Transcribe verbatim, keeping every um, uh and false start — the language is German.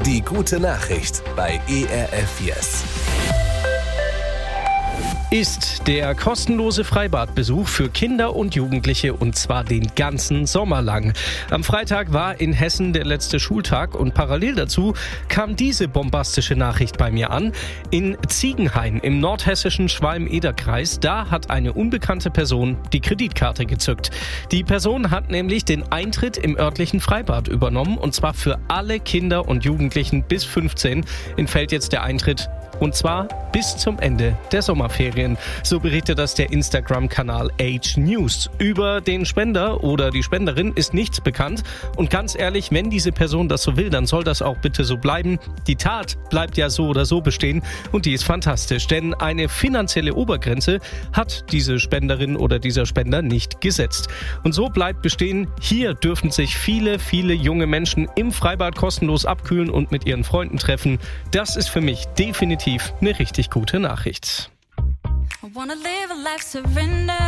Die gute Nachricht bei E R F Yes. Ist der kostenlose Freibadbesuch für Kinder und Jugendliche, und zwar den ganzen Sommer lang. Am Freitag war in Hessen der letzte Schultag und parallel dazu kam diese bombastische Nachricht bei mir an. In Ziegenhain im nordhessischen Schwalm-Eder-Kreis, da hat eine unbekannte Person die Kreditkarte gezückt. Die Person hat nämlich den Eintritt im örtlichen Freibad übernommen, und zwar für alle Kinder und Jugendlichen bis fünfzehn entfällt jetzt der Eintritt. Und zwar bis zum Ende der Sommerferien. So berichtet das der Instagram-Kanal Age News. Über den Spender oder die Spenderin ist nichts bekannt. Und ganz ehrlich, wenn diese Person das so will, dann soll das auch bitte so bleiben. Die Tat bleibt ja so oder so bestehen und die ist fantastisch. Denn eine finanzielle Obergrenze hat diese Spenderin oder dieser Spender nicht gesetzt. Und so bleibt bestehen, hier dürfen sich viele, viele junge Menschen im Freibad kostenlos abkühlen und mit ihren Freunden treffen. Das ist für mich definitiv eine richtig gute Nachricht. I wanna live a life surrender.